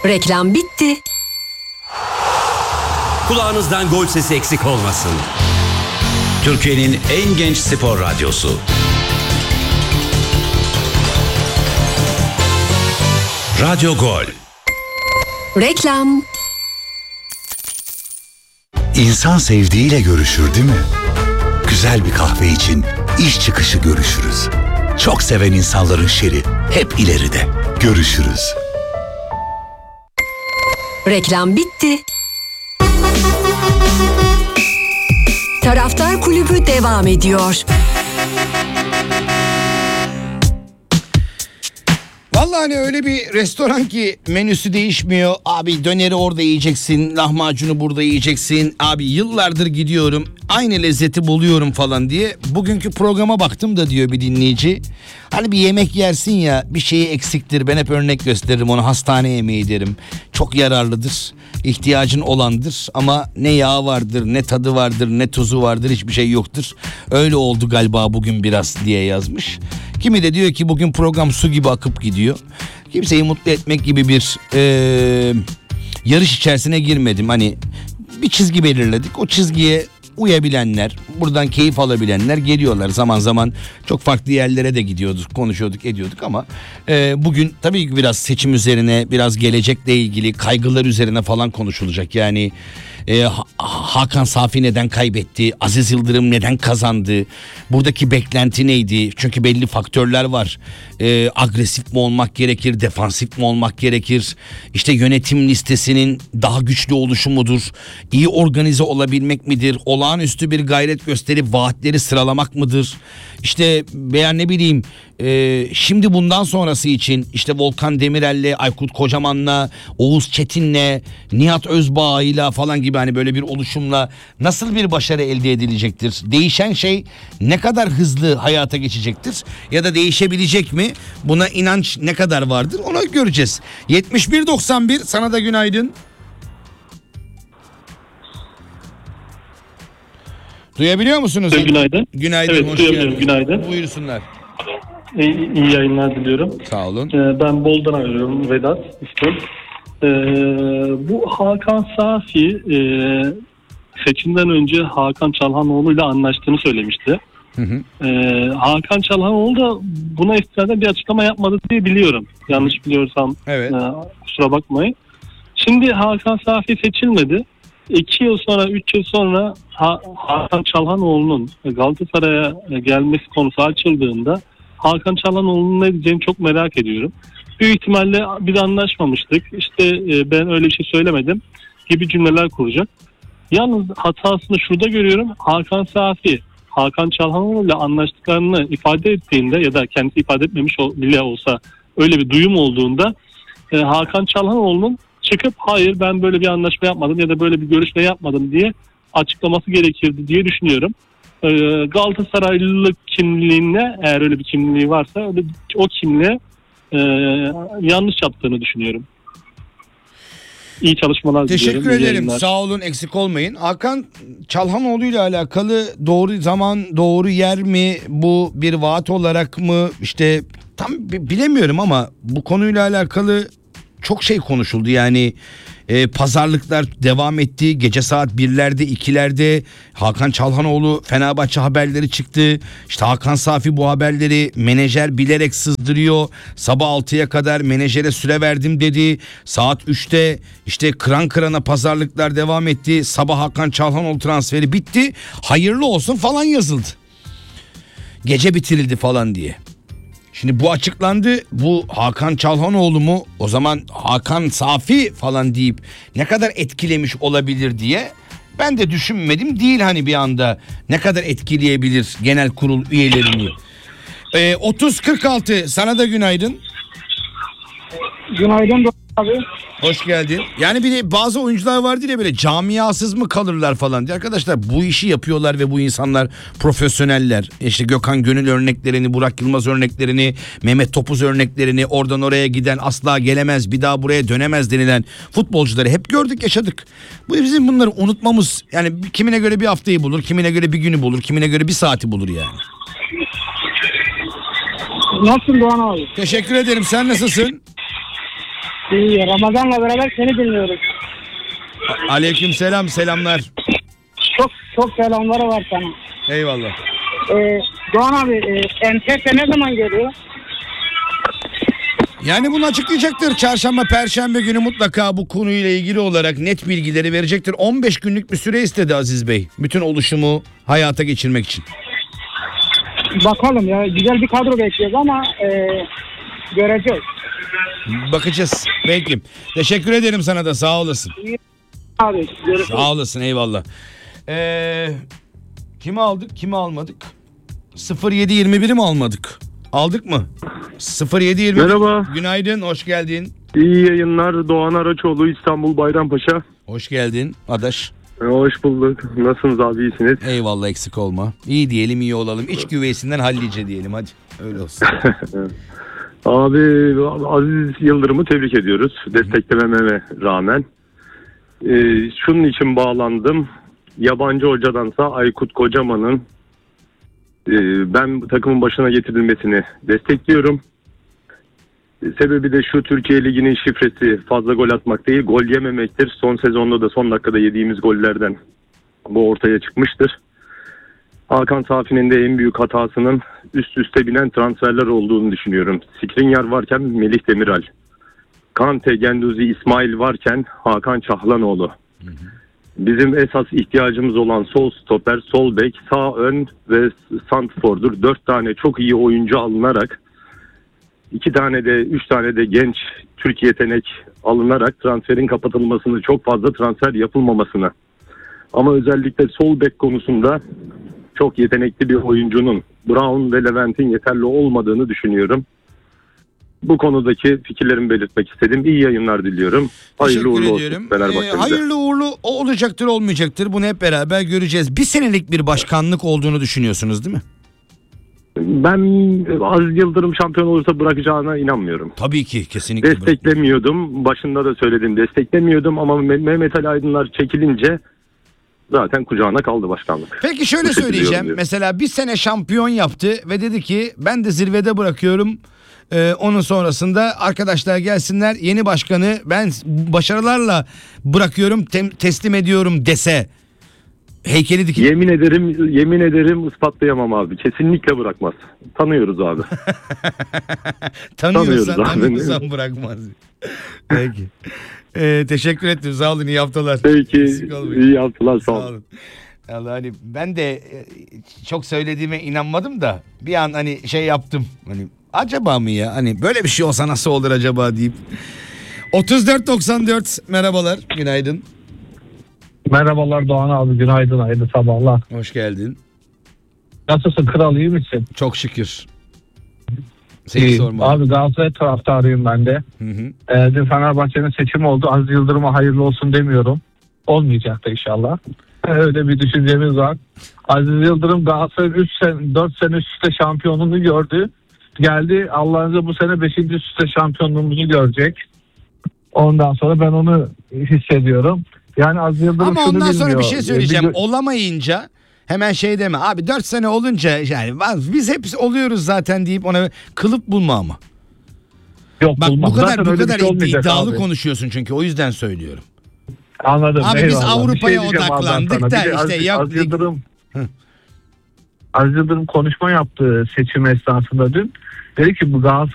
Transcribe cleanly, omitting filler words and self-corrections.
Reklam bitti. Kulağınızdan gol sesi eksik olmasın. Türkiye'nin en genç spor radyosu. Radyo Gol. Reklam. İnsan sevdiğiyle görüşür değil mi? Güzel bir kahve için iş çıkışı görüşürüz. Çok seven insanların şeri hep ileride. Görüşürüz. Reklam bitti. Taraftar Kulübü devam ediyor. Vallahi hani öyle bir restoran ki menüsü değişmiyor. Abi döneri orada yiyeceksin, lahmacunu burada yiyeceksin. Abi yıllardır gidiyorum, aynı lezzeti buluyorum falan diye. Bugünkü programa baktım da diyor bir dinleyici. Hani bir yemek yersin ya, bir şeyi eksiktir. Ben hep örnek gösteririm onu, hastane yemeği derim. Çok yararlıdır, ihtiyacın olandır. Ama ne yağı vardır, ne tadı vardır, ne tuzu vardır, hiçbir şey yoktur. Öyle oldu galiba bugün biraz diye yazmış. Kimi de diyor ki bugün program su gibi akıp gidiyor. Kimseyi mutlu etmek gibi bir yarış içerisine girmedim. Hani bir çizgi belirledik. O çizgiye uyabilenler, buradan keyif alabilenler geliyorlar. Zaman zaman çok farklı yerlere de gidiyorduk, konuşuyorduk, ediyorduk ama bugün tabii ki biraz seçim üzerine, biraz gelecekle ilgili kaygılar üzerine falan konuşulacak. Yani Hakan Safi neden kaybetti? Aziz Yıldırım neden kazandı? Buradaki beklenti neydi? Çünkü belli faktörler var. Agresif mi olmak gerekir? Defansif mi olmak gerekir? İşte yönetim listesinin daha güçlü oluşu mudur? İyi organize olabilmek midir? Olağanüstü bir gayret gösterip vaatleri sıralamak mıdır? İşte veya ne bileyim şimdi bundan sonrası için işte Volkan Demirel'le, Aykut Kocaman'la, Oğuz Çetin'le, Nihat Özbağ'ıyla falan gibi hani böyle bir oluşumla nasıl bir başarı elde edilecektir? Değişen şey ne kadar hızlı hayata geçecektir? Ya da değişebilecek mi? Buna inanç ne kadar vardır? Onu göreceğiz. 7191 sana da günaydın. Duyabiliyor musunuz? Günaydın. Günaydın. Evet, duyabiliyorum. Günaydın. Buyursunlar. İyi yayınlar diliyorum. Sağ olun. Ben Bol'dan arıyorum, Vedat İstem. Bu Hakan Safi seçimden önce Hakan Çalhanoğlu ile anlaştığını söylemişti. Hı hı. Hakan Çalhanoğlu da buna istinaden bir açıklama yapmadı diye biliyorum. Yanlış biliyorsam Evet. Kusura bakmayın. Şimdi Hakan Safi seçilmedi. 2 yıl sonra, 3 yıl sonra Hakan Çalhanoğlu'nun Galatasaray'a gelmesi konusu açıldığında Hakan Çalhanoğlu'nun ne diyeceğini çok merak ediyorum. Büyük ihtimalle biz anlaşmamıştık. İşte ben öyle bir şey söylemedim gibi cümleler kuracak. Yalnız hatasını şurada görüyorum. Hakan Safi, Hakan Çalhanoğlu ile anlaştıklarını ifade ettiğinde ya da kendisi ifade etmemiş bile olsa öyle bir duyum olduğunda Hakan Çalhanoğlu'nun çıkıp hayır ben böyle bir anlaşma yapmadım ya da böyle bir görüşme yapmadım diye açıklaması gerekirdi diye düşünüyorum. Galatasaraylılık kimliğine, eğer öyle bir kimliği varsa o kimliğe yanlış yaptığını düşünüyorum. İyi çalışmalar diliyorum. Teşekkür ederim. Sağ olun, eksik olmayın. Hakan Çalhanoğlu ile alakalı doğru zaman, doğru yer mi? Bu bir vaat olarak mı? İşte tam bilemiyorum ama bu konuyla alakalı çok şey konuşuldu. Yani pazarlıklar devam etti. Gece saat 1'lerde 2'lerde Hakan Çalhanoğlu Fenerbahçe haberleri çıktı. İşte Hakan Safi bu haberleri menajer bilerek sızdırıyor. Sabah 6'ya kadar menajere süre verdim dedi. Saat 3'te işte kıran kırana pazarlıklar devam etti. Sabah Hakan Çalhanoğlu transferi bitti. Hayırlı olsun falan yazıldı. Gece bitirildi falan diye. Şimdi bu açıklandı. Bu Hakan Çalhanoğlu mu? O zaman Hakan Safi falan deyip ne kadar etkilemiş olabilir diye ben de düşünmedim değil, hani bir anda ne kadar etkileyebilir genel kurul üyelerini. 3046 sana da günaydın. Günaydın abi. Hoş geldin. Yani bir de bazı oyuncular vardır ya, böyle camiasız mı kalırlar falan diye. Arkadaşlar bu işi yapıyorlar ve bu insanlar profesyoneller. İşte Gökhan Gönül örneklerini, Burak Yılmaz örneklerini, Mehmet Topuz örneklerini, oradan oraya giden asla gelemez, bir daha buraya dönemez denilen futbolcuları hep gördük, yaşadık. Bu bizim bunları unutmamız, yani kimine göre bir haftayı bulur, kimine göre bir günü bulur, kimine göre bir saati bulur yani. Nasılsın Doğan abi? Teşekkür ederim. Sen nasılsın? İyi, Ramazan'la beraber seni dinliyoruz. Aleyküm selam, selamlar. Çok selamları var sana. Eyvallah. Doğan abi, MTF ne zaman geliyor? Yani bunu açıklayacaktır. Çarşamba, Perşembe günü mutlaka bu konuyla ilgili olarak net bilgileri verecektir. 15 günlük bir süre istedi Aziz Bey. Bütün oluşumu hayata geçirmek için. Bakalım ya, güzel bir kadro bekliyoruz ama göreceğiz. Bakacağız. Belki. Teşekkür ederim sana da, sağ olasın. Abi görüşürüz. Sağ olasın, eyvallah. Kimi aldık, kimi almadık? 0721'i mi almadık? Aldık mı? 0721. Merhaba. Günaydın, hoş geldin. İyi yayınlar. Doğan Araçoğlu, İstanbul Bayrampaşa. Hoş geldin adaş. Hoş bulduk. Nasılsınız abi, iyisiniz? Eyvallah, eksik olma. İyi diyelim, iyi olalım. İç güveysinden hallice diyelim, hadi. Öyle olsun. Abi Aziz Yıldırım'ı tebrik ediyoruz. Desteklememe rağmen. Şunun için bağlandım. Yabancı hocadansa Aykut Kocaman'ın ben takımın başına getirilmesini destekliyorum. Sebebi de şu: Türkiye Ligi'nin şifresi fazla gol atmak değil, gol yememektir. Son sezonda da son dakikada yediğimiz gollerden bu ortaya çıkmıştır. Hakan Safi'nin de en büyük hatasının üst üste binen transferler olduğunu düşünüyorum. Skriniar varken Melih Demiral, Kante, Genduzi, İsmail varken Hakan Çahlanoğlu. Bizim esas ihtiyacımız olan sol stoper, sol bek, sağ ön ve santrfordur. 4 tane çok iyi oyuncu alınarak, 2 tane de 3 tane de genç Türk yetenek alınarak transferin kapatılmasını, çok fazla transfer yapılmamasını. Ama özellikle sol bek konusunda çok yetenekli bir oyuncunun, Brown ve Levent'in yeterli olmadığını düşünüyorum. Bu konudaki fikirlerimi belirtmek istedim. İyi yayınlar diliyorum. Hayırlı uğurlu olsun Fenerbahçe'mize. Hayırlı uğurlu olacaktır, olmayacaktır. Bunu hep beraber göreceğiz. Bir senelik bir başkanlık olduğunu düşünüyorsunuz değil mi? Ben Aziz Yıldırım şampiyon olursa bırakacağına inanmıyorum. Tabii ki, kesinlikle. Desteklemiyordum. Başında da söyledim, desteklemiyordum ama Mehmet Ali Aydınlar çekilince zaten kucağına kaldı başkanlık. Peki şöyle Bu şekilde söyleyeceğim. yorumluyorum. Mesela bir sene şampiyon yaptı ve dedi ki ben de zirvede bırakıyorum. Onun sonrasında arkadaşlar gelsinler, yeni başkanı ben başarılarla bırakıyorum, teslim ediyorum dese, heykeli dikip... Yemin ederim ispatlayamam abi. Kesinlikle bırakmaz. Tanıyoruz abi. Tanıyorsan bırakmaz. Peki. Teşekkür ettim. Sağ olun. İyi haftalar. Peki. İyi haftalar. Sağ olun. Allah, hani ben de çok söylediğime inanmadım da bir an hani şey yaptım. Hani acaba mı ya? Hani böyle bir şey olsa nasıl olur acaba deyip. 3494 merhabalar. Günaydın. Merhabalar Doğan abi, günaydın, hayırlı sabahlar. Hoş geldin. Nasılsın kral, iyi misin? Çok şükür. Seni sormalı. Abi Galatasaray taraftarıyım ben de. Dün Fenerbahçe'nin seçimi oldu. Aziz Yıldırım'a hayırlı olsun demiyorum. Olmayacak da inşallah. Öyle bir düşüncemiz var. Aziz Yıldırım Galatasaray'ın 4 sene üst üste şampiyonluğunu gördü. Geldi, Allah'ınıza bu sene 5. üst üste şampiyonluğumuzu görecek. Ondan sonra ben onu hissediyorum. Yani Aziz Yıldırım ama şunu ondan sonra bilmiyor. bir şey söyleyeceğim. Olamayınca hemen şey deme. Abi 4 sene olunca yani biz hepsi oluyoruz zaten deyip ona kılıp bulma ama. Yok, bak bulmam. bu kadar Zaten iddialı abi. konuşuyorsun çünkü, o yüzden söylüyorum. Anladım. Abi biz eyvallah. Avrupa'ya diyeceğim abi odaklandık sana. da Bir de işte Aziz Yıldırım konuşma yaptı seçim esnasında dün. Dedi ki bu Galatasaray